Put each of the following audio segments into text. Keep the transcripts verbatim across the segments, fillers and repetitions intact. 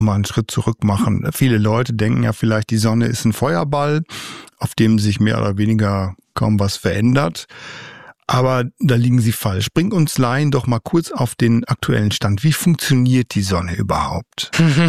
Mal einen Schritt zurück machen. Viele Leute denken ja vielleicht, die Sonne ist ein Feuerball, auf dem sich mehr oder weniger kaum was verändert. Aber da liegen Sie falsch. Bring uns Laien doch mal kurz auf den aktuellen Stand. Wie funktioniert die Sonne überhaupt?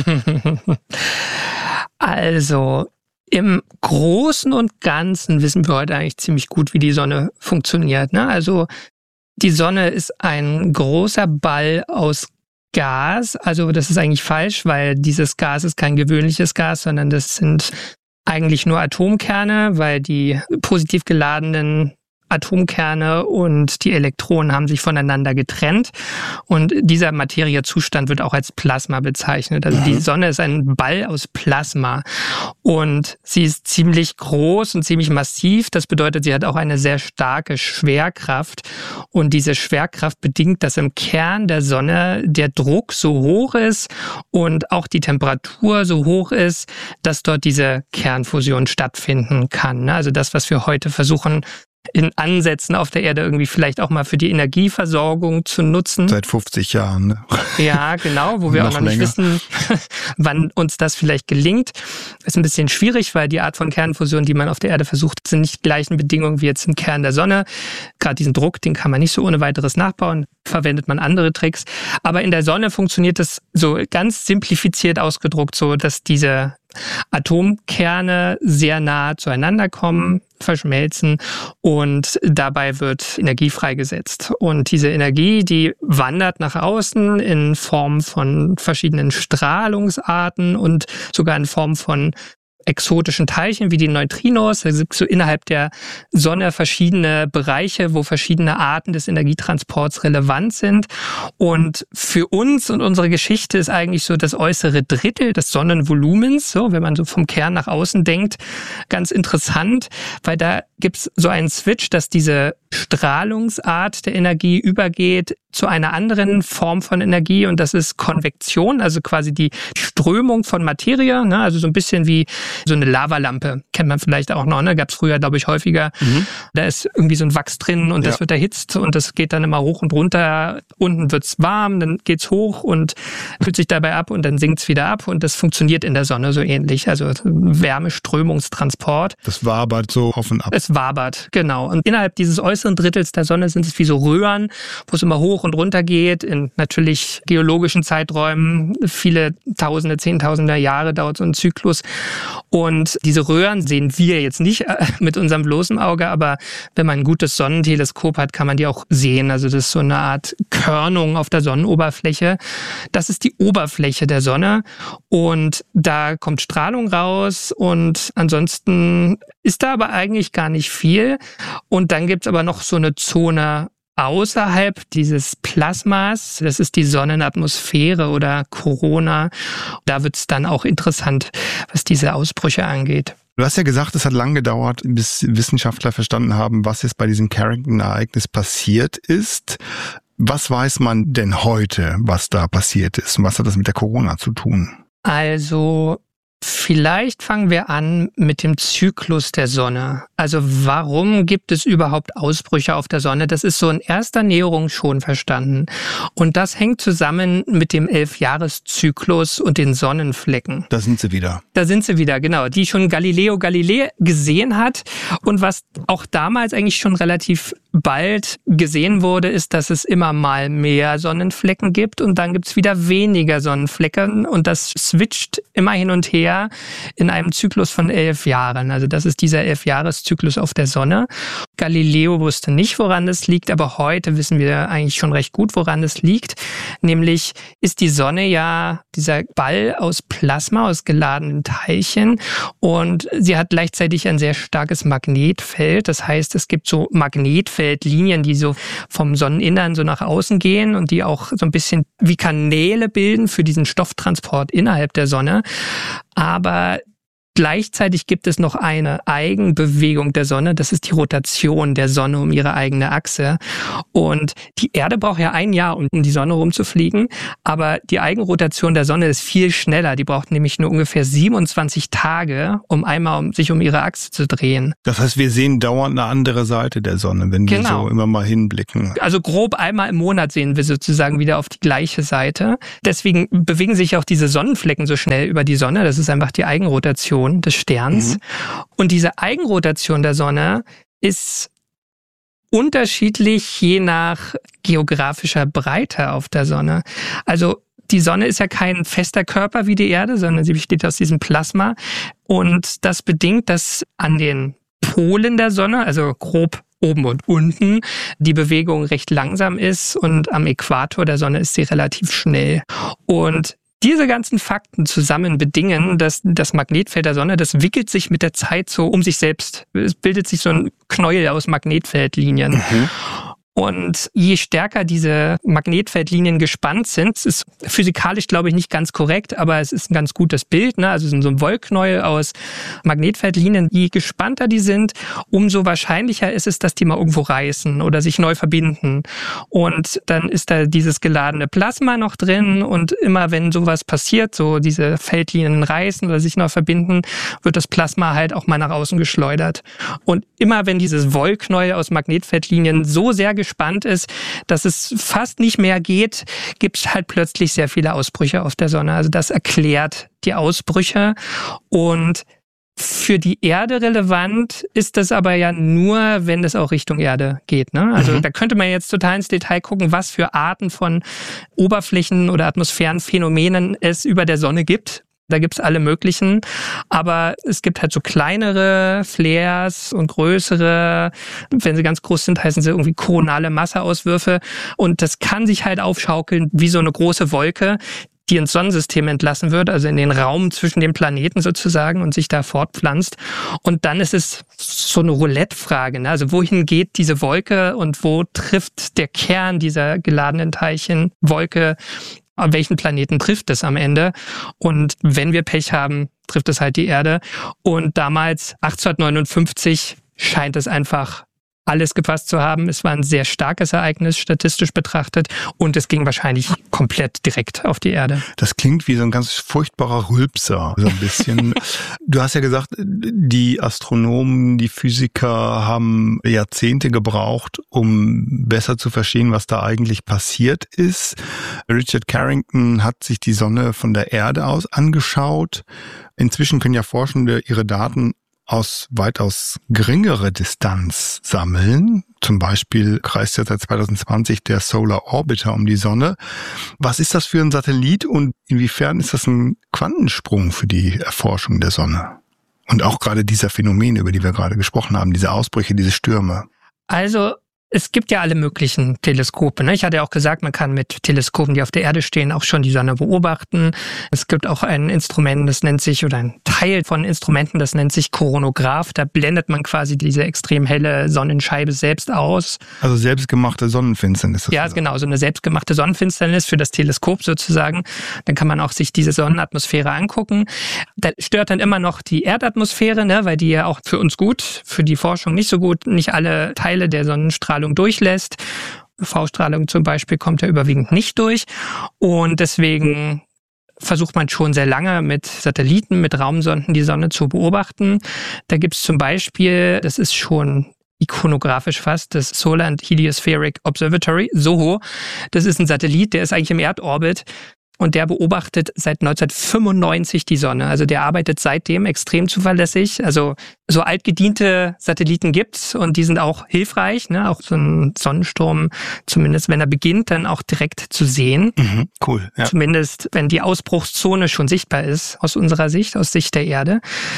Also, im Großen und Ganzen wissen wir heute eigentlich ziemlich gut, wie die Sonne funktioniert, ne? Also, die Sonne ist ein großer Ball aus Gas. Also das ist eigentlich falsch, weil dieses Gas ist kein gewöhnliches Gas, sondern das sind eigentlich nur Atomkerne, weil die positiv geladenen Atomkerne und die Elektronen haben sich voneinander getrennt und dieser Materiezustand wird auch als Plasma bezeichnet. Also die Sonne ist ein Ball aus Plasma und sie ist ziemlich groß und ziemlich massiv. Das bedeutet, sie hat auch eine sehr starke Schwerkraft und diese Schwerkraft bedingt, dass im Kern der Sonne der Druck so hoch ist und auch die Temperatur so hoch ist, dass dort diese Kernfusion stattfinden kann. Also das, was wir heute versuchen, in Ansätzen auf der Erde irgendwie vielleicht auch mal für die Energieversorgung zu nutzen. Seit fünfzig Jahren, ne? Ja, genau, wo wir noch auch noch nicht länger. wissen, wann uns das vielleicht gelingt. Ist ein bisschen schwierig, weil die Art von Kernfusion, die man auf der Erde versucht, sind nicht die gleichen Bedingungen wie jetzt im Kern der Sonne. Gerade diesen Druck, den kann man nicht so ohne weiteres nachbauen, verwendet man andere Tricks. Aber in der Sonne funktioniert es so ganz simplifiziert ausgedruckt so, dass diese Atomkerne sehr nah zueinander kommen, verschmelzen und dabei wird Energie freigesetzt. Und diese Energie, die wandert nach außen in Form von verschiedenen Strahlungsarten und sogar in Form von exotischen Teilchen wie die Neutrinos. Es gibt so innerhalb der Sonne verschiedene Bereiche, wo verschiedene Arten des Energietransports relevant sind. Und für uns und unsere Geschichte ist eigentlich so das äußere Drittel des Sonnenvolumens, so wenn man so vom Kern nach außen denkt, ganz interessant, weil da gibt es so einen Switch, dass diese Strahlungsart der Energie übergeht zu einer anderen Form von Energie und das ist Konvektion, also quasi die Strömung von Materie, ne? Also so ein bisschen wie so eine Lavalampe, kennt man vielleicht auch noch, ne? Gab es früher, glaube ich, häufiger. Mhm. Da ist irgendwie so ein Wachs drin und das ja. wird erhitzt und das geht dann immer hoch und runter. Unten wird's warm, dann geht's hoch und kühlt sich dabei ab und dann sinkt's wieder ab und das funktioniert in der Sonne so ähnlich, also Wärmeströmungstransport. Das wabert so auf und ab. Es wabert, genau. Und innerhalb dieses äußeren Drittels der Sonne sind es wie so Röhren, wo es immer hoch und runter geht, in natürlich geologischen Zeiträumen, viele Tausende, Zehntausende Jahre dauert so ein Zyklus. Und diese Röhren sehen wir jetzt nicht mit unserem bloßen Auge, aber wenn man ein gutes Sonnenteleskop hat, kann man die auch sehen. Also das ist so eine Art Körnung auf der Sonnenoberfläche. Das ist die Oberfläche der Sonne und da kommt Strahlung raus und ansonsten ist da aber eigentlich gar nicht viel. Und dann gibt's aber noch so eine Zone außerhalb dieses Plasmas, das ist die Sonnenatmosphäre oder Corona. Da wird's dann auch interessant, was diese Ausbrüche angeht. Du hast ja gesagt, es hat lange gedauert, bis Wissenschaftler verstanden haben, was jetzt bei diesem Carrington-Ereignis passiert ist. Was weiß man denn heute, was da passiert ist? Und was hat das mit der Corona zu tun? Also vielleicht fangen wir an mit dem Zyklus der Sonne. Also warum gibt es überhaupt Ausbrüche auf der Sonne? Das ist so in erster Näherung schon verstanden. Und das hängt zusammen mit dem Elfjahreszyklus und den Sonnenflecken. Da sind sie wieder. Da sind sie wieder, genau. Die schon Galileo Galilei gesehen hat. Und was auch damals eigentlich schon relativ bald gesehen wurde, ist, dass es immer mal mehr Sonnenflecken gibt und dann gibt's wieder weniger Sonnenflecken und das switcht immer hin und her in einem Zyklus von elf Jahren. Also das ist dieser Elfjahreszyklus auf der Sonne. Galileo wusste nicht, woran es liegt, aber heute wissen wir eigentlich schon recht gut, woran es liegt. Nämlich ist die Sonne ja dieser Ball aus Plasma, aus geladenen Teilchen und sie hat gleichzeitig ein sehr starkes Magnetfeld. Das heißt, es gibt so Magnetfeldlinien, die so vom Sonneninnern so nach außen gehen und die auch so ein bisschen wie Kanäle bilden für diesen Stofftransport innerhalb der Sonne. Aber Gleichzeitig gibt es noch eine Eigenbewegung der Sonne. Das ist die Rotation der Sonne um ihre eigene Achse. Und die Erde braucht ja ein Jahr, um um die Sonne rumzufliegen. Aber die Eigenrotation der Sonne ist viel schneller. Die braucht nämlich nur ungefähr siebenundzwanzig Tage, um einmal um, sich um ihre Achse zu drehen. Das heißt, wir sehen dauernd eine andere Seite der Sonne, wenn wir Genau. so immer mal hinblicken. Also grob einmal im Monat sehen wir sozusagen wieder auf die gleiche Seite. Deswegen bewegen sich auch diese Sonnenflecken so schnell über die Sonne. Das ist einfach die Eigenrotation des Sterns. Mhm. Und diese Eigenrotation der Sonne ist unterschiedlich je nach geografischer Breite auf der Sonne. Also die Sonne ist ja kein fester Körper wie die Erde, sondern sie besteht aus diesem Plasma. Und das bedingt, dass an den Polen der Sonne, also grob oben und unten, die Bewegung recht langsam ist und am Äquator der Sonne ist sie relativ schnell. Und diese ganzen Fakten zusammen bedingen, dass das Magnetfeld der Sonne, das wickelt sich mit der Zeit so um sich selbst. Es bildet sich so ein Knäuel aus Magnetfeldlinien. Mhm. Und je stärker diese Magnetfeldlinien gespannt sind, es ist physikalisch, glaube ich, nicht ganz korrekt, aber es ist ein ganz gutes Bild, ne? Also es ist so ein Wollknäuel aus Magnetfeldlinien. Je gespannter die sind, umso wahrscheinlicher ist es, dass die mal irgendwo reißen oder sich neu verbinden. Und dann ist da dieses geladene Plasma noch drin und immer wenn sowas passiert, so diese Feldlinien reißen oder sich neu verbinden, wird das Plasma halt auch mal nach außen geschleudert. Und immer wenn dieses Wollknäuel aus Magnetfeldlinien so sehr gespannt ist, dass es fast nicht mehr geht, gibt es halt plötzlich sehr viele Ausbrüche auf der Sonne. Also das erklärt die Ausbrüche. Und für die Erde relevant ist das aber ja nur, wenn es auch Richtung Erde geht. Ne? Also mhm. da könnte man jetzt total ins Detail gucken, was für Arten von Oberflächen- oder Atmosphärenphänomenen es über der Sonne gibt. Da gibt's alle möglichen, aber es gibt halt so kleinere Flares und größere. Wenn sie ganz groß sind, heißen sie irgendwie koronale Masseauswürfe. Und das kann sich halt aufschaukeln wie so eine große Wolke, die ins Sonnensystem entlassen wird, also in den Raum zwischen den Planeten sozusagen und sich da fortpflanzt. Und dann ist es so eine Roulette-Frage, ne? Also wohin geht diese Wolke und wo trifft der Kern dieser geladenen Teilchenwolke? An welchen Planeten trifft es am Ende? Und wenn wir Pech haben, trifft es halt die Erde. Und damals, achtzehnhundertneunundfünfzig, scheint es einfach alles gepasst zu haben. Es war ein sehr starkes Ereignis, statistisch betrachtet. Und es ging wahrscheinlich komplett direkt auf die Erde. Das klingt wie so ein ganz furchtbarer Rülpser, so ein bisschen. Du hast ja gesagt, die Astronomen, die Physiker haben Jahrzehnte gebraucht, um besser zu verstehen, was da eigentlich passiert ist. Richard Carrington hat sich die Sonne von der Erde aus angeschaut. Inzwischen können ja Forschende ihre Daten aus weitaus geringerer Distanz sammeln. Zum Beispiel kreist ja seit zwanzig zwanzig der Solar Orbiter um die Sonne. Was ist das für ein Satellit und inwiefern ist das ein Quantensprung für die Erforschung der Sonne? Und auch gerade dieser Phänomene, über die wir gerade gesprochen haben, diese Ausbrüche, diese Stürme. Also es gibt ja alle möglichen Teleskope. Ne? Ich hatte ja auch gesagt, man kann mit Teleskopen, die auf der Erde stehen, auch schon die Sonne beobachten. Es gibt auch ein Instrument, das nennt sich, oder ein Teil von Instrumenten, das nennt sich Koronograph. Da blendet man quasi diese extrem helle Sonnenscheibe selbst aus. Also selbstgemachte Sonnenfinsternis. Ja, so. Genau, so eine selbstgemachte Sonnenfinsternis für das Teleskop sozusagen. Dann kann man auch sich diese Sonnenatmosphäre angucken. Da stört dann immer noch die Erdatmosphäre, ne? Weil die ja auch für uns gut, für die Forschung nicht so gut, nicht alle Teile der Sonnenstrahlung durchlässt. U V-Strahlung zum Beispiel kommt ja überwiegend nicht durch. Und deswegen versucht man schon sehr lange mit Satelliten, mit Raumsonden die Sonne zu beobachten. Da gibt es zum Beispiel, das ist schon ikonografisch fast, das Solar and Heliospheric Observatory, SOHO. Das ist ein Satellit, der ist eigentlich im Erdorbit. Und der beobachtet seit neunzehnhundertfünfundneunzig die Sonne. Also der arbeitet seitdem extrem zuverlässig. Also so altgediente Satelliten gibt's und die sind auch hilfreich. Ne? Auch so ein Sonnensturm, zumindest wenn er beginnt, dann auch direkt zu sehen. Mhm, cool. Ja. Zumindest wenn die Ausbruchszone schon sichtbar ist, aus unserer Sicht, aus Sicht der Erde.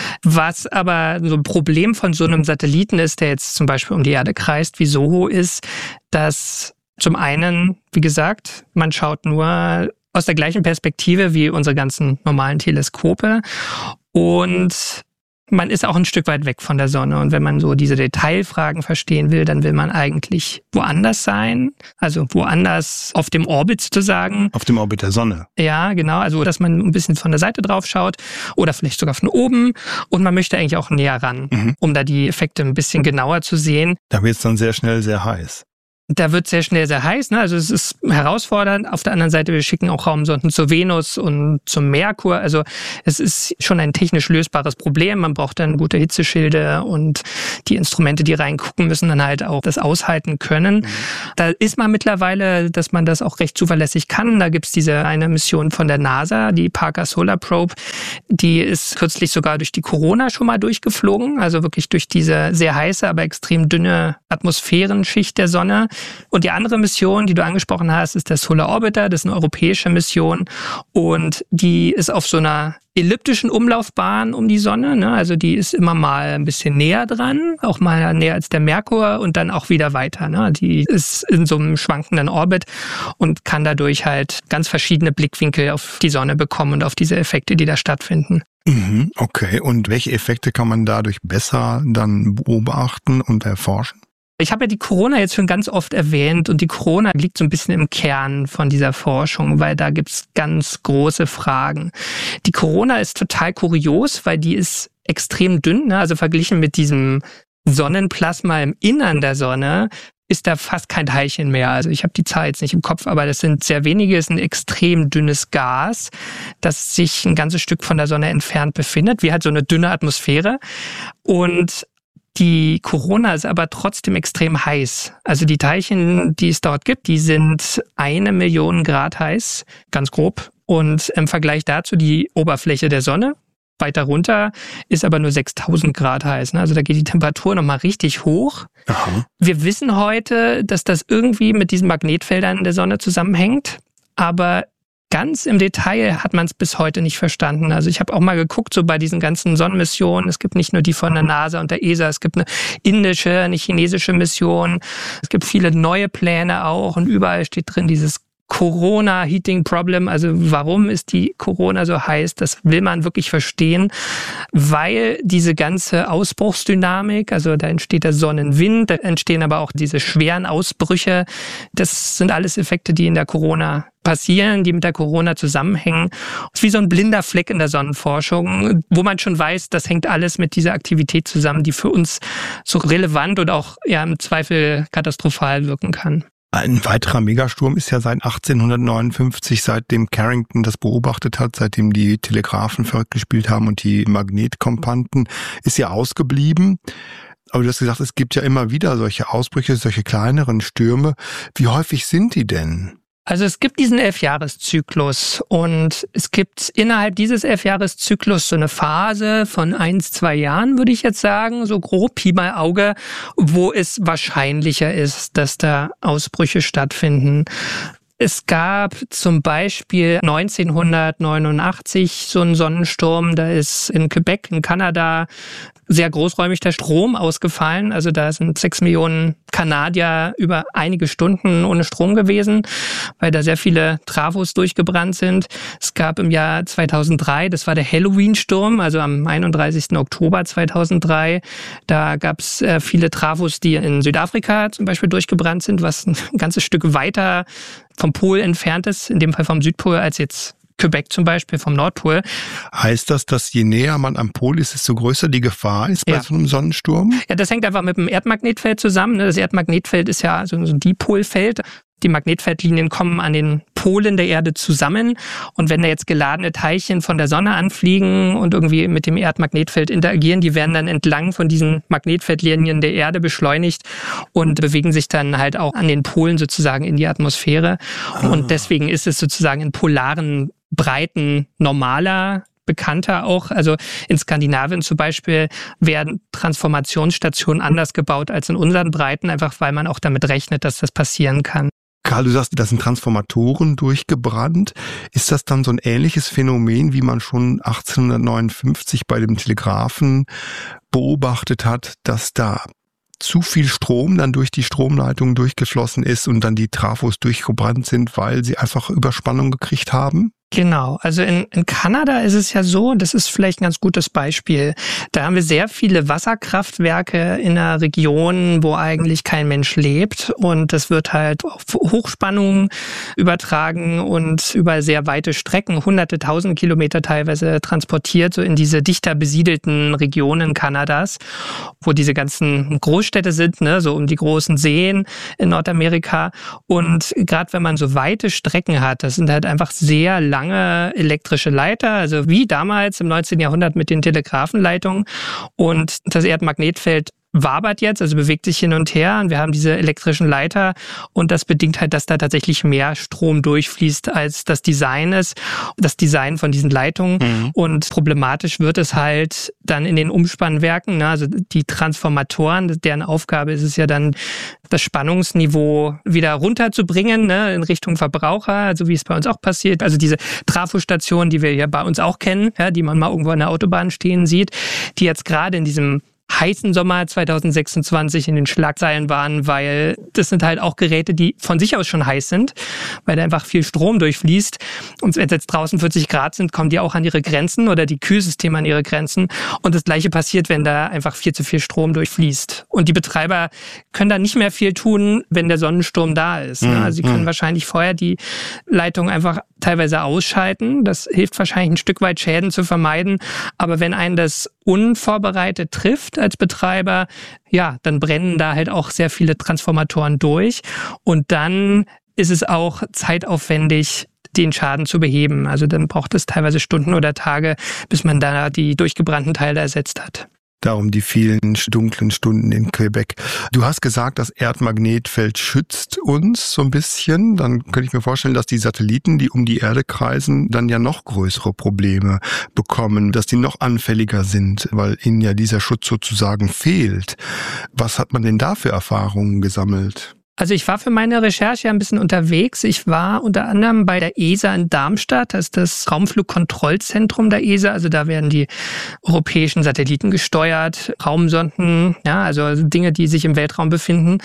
Was aber so ein Problem von so einem Satelliten ist, der jetzt zum Beispiel um die Erde kreist, wie SOHO, ist, dass zum einen, wie gesagt, man schaut nur aus der gleichen Perspektive wie unsere ganzen normalen Teleskope. Und Man ist auch ein Stück weit weg von der Sonne. Und wenn man so diese Detailfragen verstehen will, dann will man eigentlich woanders sein. Also woanders auf dem Orbit sozusagen. Auf dem Orbit der Sonne. Ja, genau. Also dass man ein bisschen von der Seite drauf schaut oder vielleicht sogar von oben. Und man möchte eigentlich auch näher ran, mhm. um da die Effekte ein bisschen genauer zu sehen. Da wird es dann sehr schnell sehr heiß. Da wird sehr schnell sehr heiß, ne? Also es ist herausfordernd. Auf der anderen Seite, wir schicken auch Raumsonden zur Venus und zum Merkur. Also es ist schon ein technisch lösbares Problem. Man braucht dann gute Hitzeschilde und die Instrumente, die reingucken, müssen dann halt auch das aushalten können. Mhm. Da ist man mittlerweile, dass man das auch recht zuverlässig kann. Da gibt's diese eine Mission von der NASA, die Parker Solar Probe. Die ist kürzlich sogar durch die Corona schon mal durchgeflogen. Also wirklich durch diese sehr heiße, aber extrem dünne Atmosphärenschicht der Sonne. Und die andere Mission, die du angesprochen hast, ist der Solar Orbiter. Das ist eine europäische Mission und die ist auf so einer elliptischen Umlaufbahn um die Sonne. Ne? Also die ist immer mal ein bisschen näher dran, auch mal näher als der Merkur und dann auch wieder weiter. Ne? Die ist in so einem schwankenden Orbit und kann dadurch halt ganz verschiedene Blickwinkel auf die Sonne bekommen und auf diese Effekte, die da stattfinden. Mhm, okay, und welche Effekte kann man dadurch besser dann beobachten und erforschen? Ich habe ja die Corona jetzt schon ganz oft erwähnt und die Corona liegt so ein bisschen im Kern von dieser Forschung, weil da gibt's ganz große Fragen. Die Corona ist total kurios, weil die ist extrem dünn, ne? Also verglichen mit diesem Sonnenplasma im Innern der Sonne ist da fast kein Teilchen mehr. Also ich habe die Zahl jetzt nicht im Kopf, aber das sind sehr wenige, es ist ein extrem dünnes Gas, das sich ein ganzes Stück von der Sonne entfernt befindet, wie halt so eine dünne Atmosphäre. Und die Corona ist aber trotzdem extrem heiß. Also die Teilchen, die es dort gibt, die sind eine Million Grad heiß, ganz grob. Und im Vergleich dazu die Oberfläche der Sonne, weiter runter, ist aber nur sechstausend Grad heiß. Also da geht die Temperatur nochmal richtig hoch. Aha. Wir wissen heute, dass das irgendwie mit diesen Magnetfeldern der Sonne zusammenhängt, aber ganz im Detail hat man es bis heute nicht verstanden. Also ich habe auch mal geguckt, so bei diesen ganzen Sonnenmissionen. Es gibt nicht nur die von der NASA und der E S A, es gibt eine indische, eine chinesische Mission. Es gibt viele neue Pläne auch und überall steht drin dieses Corona Heating Problem, also warum ist die Corona so heiß, das will man wirklich verstehen, weil diese ganze Ausbruchsdynamik, also da entsteht der Sonnenwind, da entstehen aber auch diese schweren Ausbrüche, das sind alles Effekte, die in der Corona passieren, die mit der Corona zusammenhängen. Es ist wie so ein blinder Fleck in der Sonnenforschung, wo man schon weiß, das hängt alles mit dieser Aktivität zusammen, die für uns so relevant und auch ja im Zweifel katastrophal wirken kann. Ein weiterer Megasturm ist ja seit achtzehnhundertneunundfünfzig, seitdem Carrington das beobachtet hat, seitdem die Telegraphen verrückt gespielt haben und die Magnetkompanten, ist ja ausgeblieben. Aber du hast gesagt, es gibt ja immer wieder solche Ausbrüche, solche kleineren Stürme. Wie häufig sind die denn? Also es gibt diesen Elfjahreszyklus und es gibt innerhalb dieses Elfjahreszyklus so eine Phase von eins, zwei Jahren, würde ich jetzt sagen, so grob Pi mal Auge, wo es wahrscheinlicher ist, dass da Ausbrüche stattfinden. Es gab zum Beispiel neunzehnhundertneunundachtzig so einen Sonnensturm, da ist in Quebec in Kanada sehr großräumig der Strom ausgefallen. Also da sind sechs Millionen Kanadier über einige Stunden ohne Strom gewesen, weil da sehr viele Trafos durchgebrannt sind. Es gab im Jahr zweitausenddrei, das war der Halloween-Sturm, also am einunddreißigsten Oktober zweitausenddrei, da gab es viele Trafos, die in Südafrika zum Beispiel durchgebrannt sind, was ein ganzes Stück weiter vom Pol entfernt ist, in dem Fall vom Südpol, als jetzt Quebec zum Beispiel vom Nordpol. Heißt das, dass je näher man am Pol ist, desto größer die Gefahr ist bei ja. so einem Sonnensturm? Ja, das hängt einfach mit dem Erdmagnetfeld zusammen. Das Erdmagnetfeld ist ja so ein Dipolfeld. Die Magnetfeldlinien kommen an den Polen der Erde zusammen. Und wenn da jetzt geladene Teilchen von der Sonne anfliegen und irgendwie mit dem Erdmagnetfeld interagieren, die werden dann entlang von diesen Magnetfeldlinien der Erde beschleunigt und bewegen sich dann halt auch an den Polen sozusagen in die Atmosphäre. Ah. Und deswegen ist es sozusagen in polaren Breiten normaler, bekannter auch. Also in Skandinavien zum Beispiel werden Transformationsstationen anders gebaut als in unseren Breiten, einfach weil man auch damit rechnet, dass das passieren kann. Karl, du sagst, da sind Transformatoren durchgebrannt. Ist das dann so ein ähnliches Phänomen, wie man schon achtzehnhundertneunundfünfzig bei dem Telegraphen beobachtet hat, dass da zu viel Strom dann durch die Stromleitung durchgeflossen ist und dann die Trafos durchgebrannt sind, weil sie einfach Überspannung gekriegt haben? Genau, also in, in Kanada ist es ja so, das ist vielleicht ein ganz gutes Beispiel. Da haben wir sehr viele Wasserkraftwerke in einer Region, wo eigentlich kein Mensch lebt, und das wird halt auf Hochspannung übertragen und über sehr weite Strecken, hunderte, tausend Kilometer teilweise transportiert, so in diese dichter besiedelten Regionen Kanadas, wo diese ganzen Großstädte sind, ne, so um die großen Seen in Nordamerika. Und gerade wenn man so weite Strecken hat, das sind halt einfach sehr lange elektrische Leiter, also wie damals im neunzehnten Jahrhundert mit den Telegrafenleitungen. Und das Erdmagnetfeld wabert jetzt, also bewegt sich hin und her, und wir haben diese elektrischen Leiter, und das bedingt halt, dass da tatsächlich mehr Strom durchfließt, als das Design ist, das Design von diesen Leitungen. Mhm. Und problematisch wird es halt dann in den Umspannwerken, ne? Also die Transformatoren, deren Aufgabe ist es ja dann, das Spannungsniveau wieder runterzubringen, ne, in Richtung Verbraucher, also wie es bei uns auch passiert. Also diese Trafostationen, die wir ja bei uns auch kennen, ja, die man mal irgendwo an der Autobahn stehen sieht, die jetzt gerade in diesem heißen Sommer zweitausendsechsundzwanzig in den Schlagzeilen waren, weil das sind halt auch Geräte, die von sich aus schon heiß sind, weil da einfach viel Strom durchfließt. Und wenn es jetzt draußen vierzig Grad sind, kommen die auch an ihre Grenzen oder die Kühlsysteme an ihre Grenzen. Und das Gleiche passiert, wenn da einfach viel zu viel Strom durchfließt. Und die Betreiber können da nicht mehr viel tun, wenn der Sonnensturm da ist. Mhm. Also sie können wahrscheinlich vorher die Leitung einfach teilweise ausschalten. Das hilft wahrscheinlich ein Stück weit, Schäden zu vermeiden. Aber wenn einen das unvorbereitet trifft als Betreiber, ja, dann brennen da halt auch sehr viele Transformatoren durch. Und dann ist es auch zeitaufwendig, den Schaden zu beheben. Also dann braucht es teilweise Stunden oder Tage, bis man da die durchgebrannten Teile ersetzt hat. Darum die vielen dunklen Stunden in Quebec. Du hast gesagt, das Erdmagnetfeld schützt uns so ein bisschen. Dann könnte ich mir vorstellen, dass die Satelliten, die um die Erde kreisen, dann ja noch größere Probleme bekommen, dass die noch anfälliger sind, weil ihnen ja dieser Schutz sozusagen fehlt. Was hat man denn da für Erfahrungen gesammelt? Also ich war für meine Recherche ein bisschen unterwegs. Ich war unter anderem bei der E S A in Darmstadt. Das ist das Raumflugkontrollzentrum der E S A. Also da werden die europäischen Satelliten gesteuert, Raumsonden, ja, also Dinge, die sich im Weltraum befinden.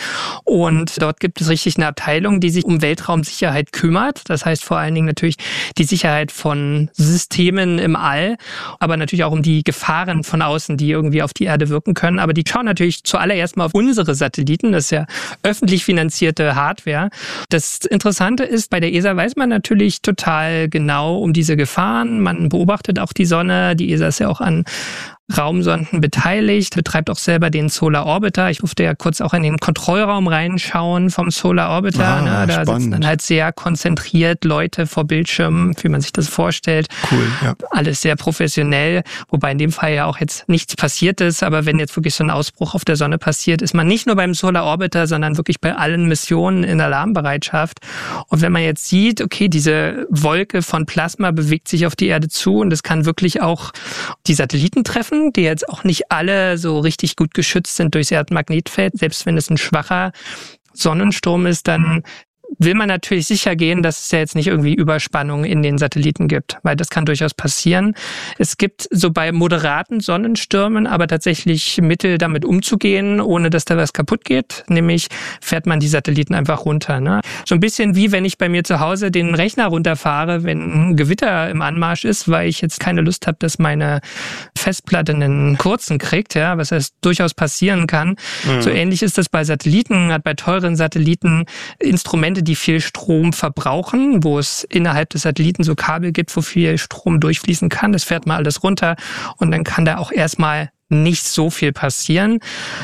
Und dort gibt es richtig eine Abteilung, die sich um Weltraumsicherheit kümmert. Das heißt vor allen Dingen natürlich die Sicherheit von Systemen im All, aber natürlich auch um die Gefahren von außen, die irgendwie auf die Erde wirken können. Aber die schauen natürlich zuallererst mal auf unsere Satelliten. Das ist ja öffentlich finanziert finanzierte Hardware. Das Interessante ist, bei der E S A weiß man natürlich total genau um diese Gefahren. Man beobachtet auch die Sonne. Die E S A ist ja auch an Raumsonden beteiligt, betreibt auch selber den Solar Orbiter. Ich durfte ja kurz auch in den Kontrollraum reinschauen vom Solar Orbiter. Ah, ne? Da spannend. sitzen dann halt sehr konzentriert Leute vor Bildschirmen, wie man sich das vorstellt. Cool, ja. Alles sehr professionell, wobei in dem Fall ja auch jetzt nichts passiert ist. Aber wenn jetzt wirklich so ein Ausbruch auf der Sonne passiert, ist man nicht nur beim Solar Orbiter, sondern wirklich bei allen Missionen in Alarmbereitschaft. Und wenn man jetzt sieht, okay, diese Wolke von Plasma bewegt sich auf die Erde zu, und es kann wirklich auch die Satelliten treffen, die jetzt auch nicht alle so richtig gut geschützt sind durchs Erdmagnetfeld. Selbst wenn es ein schwacher Sonnensturm ist, dann will man natürlich sicher gehen, dass es ja jetzt nicht irgendwie Überspannung in den Satelliten gibt, weil das kann durchaus passieren. Es gibt so bei moderaten Sonnenstürmen aber tatsächlich Mittel, damit umzugehen, ohne dass da was kaputt geht. Nämlich fährt man die Satelliten einfach runter. Ne? So ein bisschen wie wenn ich bei mir zu Hause den Rechner runterfahre, wenn ein Gewitter im Anmarsch ist, weil ich jetzt keine Lust habe, dass meine Festplatte einen kurzen kriegt, ja, was heißt durchaus passieren kann. Mhm. So ähnlich ist das bei Satelliten, hat bei teuren Satelliten Instrumente, die viel Strom verbrauchen, wo es innerhalb des Satelliten so Kabel gibt, wo viel Strom durchfließen kann. Das fährt mal alles runter, und dann kann da auch erstmal nicht so viel passieren.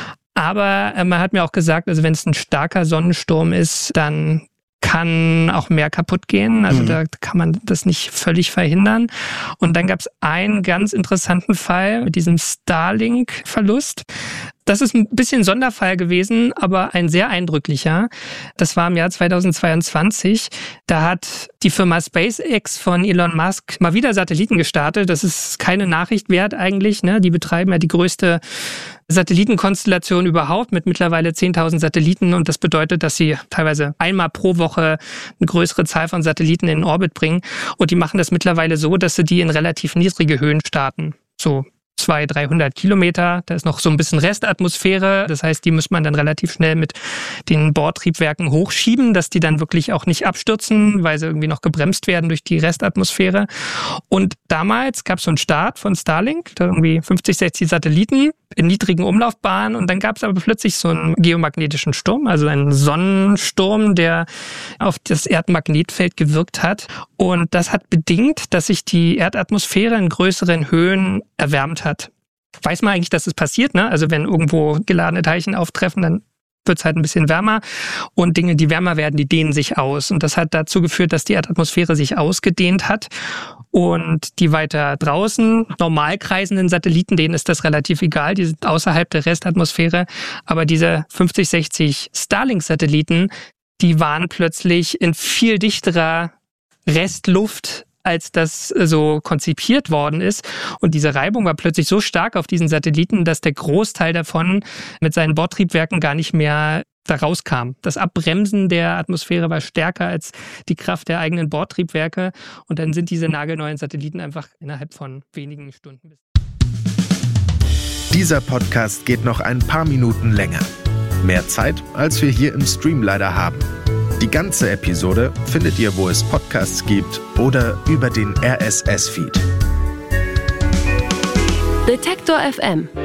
Aber man hat mir auch gesagt, also wenn es ein starker Sonnensturm ist, dann kann auch mehr kaputt gehen. Also mhm. da kann man das nicht völlig verhindern. Und dann gab es einen ganz interessanten Fall mit diesem Starlink-Verlust. Das ist ein bisschen Sonderfall gewesen, aber ein sehr eindrücklicher. Das war im Jahr zweitausendzweiundzwanzig. Da hat die Firma SpaceX von Elon Musk mal wieder Satelliten gestartet. Das ist keine Nachricht wert eigentlich, ne? Die betreiben ja die größte Satellitenkonstellation überhaupt mit mittlerweile zehntausend Satelliten. Und das bedeutet, dass sie teilweise einmal pro Woche eine größere Zahl von Satelliten in den Orbit bringen. Und die machen das mittlerweile so, dass sie die in relativ niedrige Höhen starten. So zweihundert, dreihundert Kilometer. Da ist noch so ein bisschen Restatmosphäre. Das heißt, die muss man dann relativ schnell mit den Bordtriebwerken hochschieben, dass die dann wirklich auch nicht abstürzen, weil sie irgendwie noch gebremst werden durch die Restatmosphäre. Und damals gab es so einen Start von Starlink, da irgendwie fünfzig, sechzig Satelliten in niedrigen Umlaufbahnen. Und dann gab es aber plötzlich so einen geomagnetischen Sturm, also einen Sonnensturm, der auf das Erdmagnetfeld gewirkt hat. Und das hat bedingt, dass sich die Erdatmosphäre in größeren Höhen erwärmt hat. Weiß man eigentlich, dass es passiert, ne? Also wenn irgendwo geladene Teilchen auftreffen, dann wird es halt ein bisschen wärmer. Und Dinge, die wärmer werden, die dehnen sich aus. Und das hat dazu geführt, dass die Erdatmosphäre sich ausgedehnt hat. Und die weiter draußen, normal kreisenden Satelliten, denen ist das relativ egal. Die sind außerhalb der Restatmosphäre. Aber diese fünfzig, sechzig Starlink-Satelliten, die waren plötzlich in viel dichterer Restluft, als das so konzipiert worden ist. Und diese Reibung war plötzlich so stark auf diesen Satelliten, dass der Großteil davon mit seinen Bordtriebwerken gar nicht mehr da rauskam. Das Abbremsen der Atmosphäre war stärker als die Kraft der eigenen Bordtriebwerke. Und dann sind diese nagelneuen Satelliten einfach innerhalb von wenigen Stunden. Dieser Podcast geht noch ein paar Minuten länger. Mehr Zeit, als wir hier im Stream leider haben. Die ganze Episode findet ihr, wo es Podcasts gibt oder über den R S S-Feed. Detektor F M